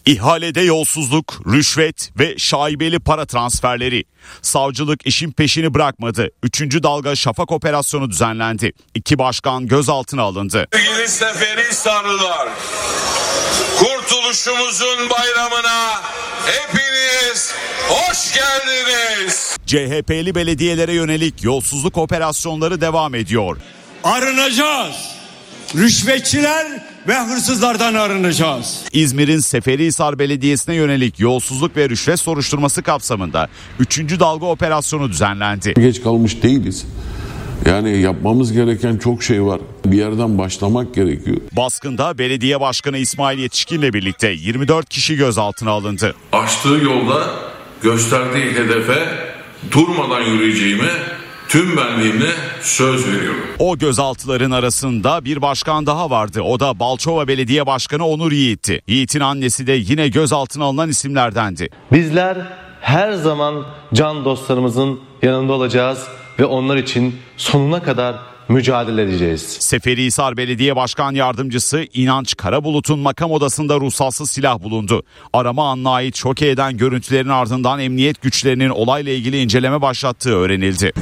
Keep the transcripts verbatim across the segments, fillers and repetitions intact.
İhalede yolsuzluk, rüşvet ve şaibeli para transferleri. Savcılık işin peşini bırakmadı. Üçüncü dalga şafak operasyonu düzenlendi. İki başkan gözaltına alındı. Sevgili Seferihisarlılar, kurtuluşumuzun bayramına hepiniz hoş geldiniz. C H P'li belediyelere yönelik yolsuzluk operasyonları devam ediyor. Arınacağız. Rüşvetçiler ve hırsızlardan arınacağız. İzmir'in Seferihisar Belediyesi'ne yönelik yolsuzluk ve rüşvet soruşturması kapsamında üçüncü dalga operasyonu düzenlendi. Geç kalmış değiliz. Yani yapmamız gereken çok şey var. Bir yerden başlamak gerekiyor. Baskında belediye başkanı İsmail Yetişkin'le birlikte yirmi dört kişi gözaltına alındı. Açtığı yolda gösterdiği hedefe durmadan yürüyeceğime tüm benliğimle söz veriyorum. O gözaltıların arasında bir başkan daha vardı. O da Balçova Belediye Başkanı Onur Yiğit'ti. Yiğit'in annesi de yine gözaltına alınan isimlerdendi. Bizler her zaman can dostlarımızın yanında olacağız ve onlar için sonuna kadar mücadele edeceğiz. Seferihisar Belediye Başkan Yardımcısı İnanç Karabulut'un makam odasında ruhsatsız silah bulundu. Arama anına ait şoke eden görüntülerin ardından emniyet güçlerinin olayla ilgili inceleme başlattığı öğrenildi.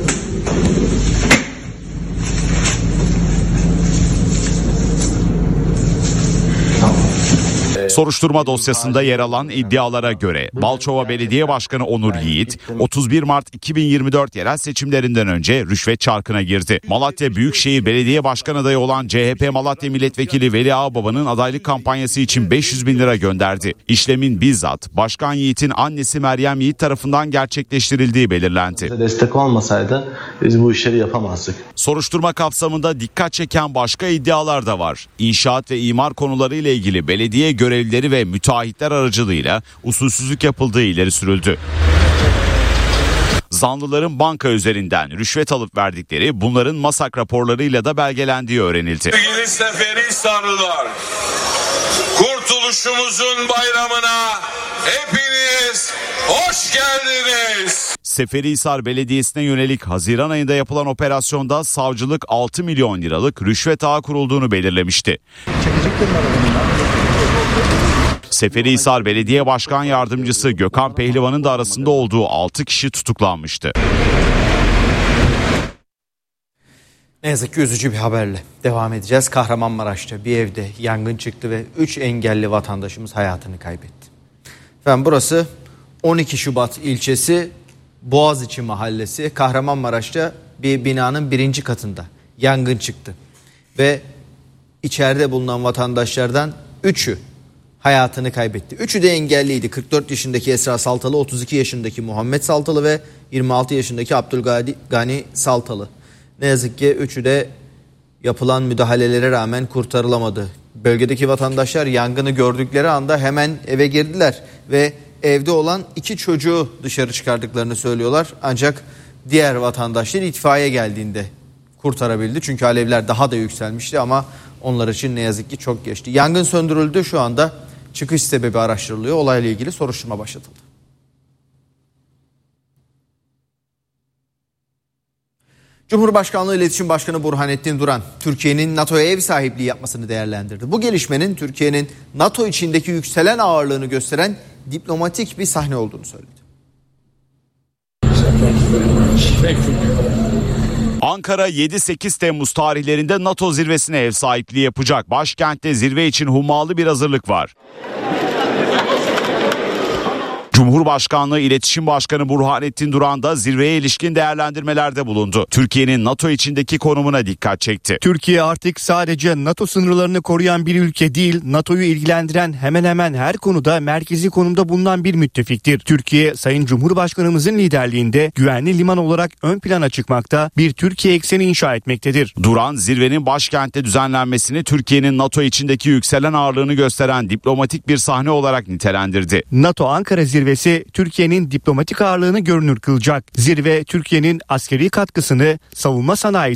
Soruşturma dosyasında yer alan iddialara göre Balçova Belediye Başkanı Onur Yiğit otuz bir Mart iki bin yirmi dört yerel seçimlerinden önce rüşvet çarkına girdi. Malatya Büyükşehir Belediye Başkan adayı olan C H P Malatya Milletvekili Veli Ağbaba'nın adaylık kampanyası için beş yüz bin lira gönderdi. İşlemin bizzat Başkan Yiğit'in annesi Meryem Yiğit tarafından gerçekleştirildiği belirlendi. Destek olmasaydı biz bu işleri yapamazdık. Soruşturma kapsamında dikkat çeken başka iddialar da var. İnşaat ve imar konuları ile ilgili belediye görevlileri ve müteahhitler aracılığıyla usulsüzlük yapıldığı ileri sürüldü. Zanlıların banka üzerinden rüşvet alıp verdikleri, bunların MASAK raporlarıyla da belgelendiği öğrenildi. Sevgili Seferihisarlılar, kurtuluşumuzun bayramına hepiniz hoş geldiniz. Seferihisar Belediyesi'ne yönelik Haziran ayında yapılan operasyonda savcılık altı milyon liralık rüşvet ağı kurulduğunu belirlemişti. Seferihisar Belediye Başkan Yardımcısı Gökhan Pehlivan'ın da arasında olduğu altı kişi tutuklanmıştı. Ne yazık ki üzücü bir haberle devam edeceğiz. Kahramanmaraş'ta bir evde yangın çıktı ve üç engelli vatandaşımız hayatını kaybetti. Efendim burası on iki Şubat ilçesi Boğaziçi Mahallesi. Kahramanmaraş'ta bir binanın birinci katında yangın çıktı. Ve içeride bulunan vatandaşlardan üçü hayatını kaybetti. Üçü de engelliydi. kırk dört yaşındaki Esra Saltalı, otuz iki yaşındaki Muhammed Saltalı ve yirmi altı yaşındaki Abdülgani Saltalı. Ne yazık ki üçü de yapılan müdahalelere rağmen kurtarılamadı. Bölgedeki vatandaşlar yangını gördükleri anda hemen eve girdiler ve evde olan iki çocuğu dışarı çıkardıklarını söylüyorlar. Ancak diğer vatandaşlar itfaiye geldiğinde kurtarabildi. Çünkü alevler daha da yükselmişti ama onlar için ne yazık ki çok geçti. Yangın söndürüldü, şu anda çıkış sebebi araştırılıyor. Olayla ilgili soruşturma başlatıldı. Cumhurbaşkanlığı İletişim Başkanı Burhanettin Duran, Türkiye'nin NATO'ya ev sahipliği yapmasını değerlendirdi. Bu gelişmenin Türkiye'nin NATO içindeki yükselen ağırlığını gösteren diplomatik bir sahne olduğunu söyledi. Ankara yedi sekiz Temmuz tarihlerinde NATO zirvesine ev sahipliği yapacak. Başkentte zirve için hummalı bir hazırlık var. Cumhurbaşkanlığı İletişim Başkanı Burhanettin Duran da zirveye ilişkin değerlendirmelerde bulundu. Türkiye'nin NATO içindeki konumuna dikkat çekti. Türkiye artık sadece NATO sınırlarını koruyan bir ülke değil, NATO'yu ilgilendiren hemen hemen her konuda merkezi konumda bulunan bir müttefiktir. Türkiye, Sayın Cumhurbaşkanımızın liderliğinde güvenli liman olarak ön plana çıkmakta, bir Türkiye ekseni inşa etmektedir. Duran, zirvenin başkentte düzenlenmesini Türkiye'nin NATO içindeki yükselen ağırlığını gösteren diplomatik bir sahne olarak nitelendirdi. NATO Ankara zirvesi Türkiye'nin diplomatik ağırlığını görünür kılacak. Zirve, Türkiye'nin askeri katkısını, savunma sanayisi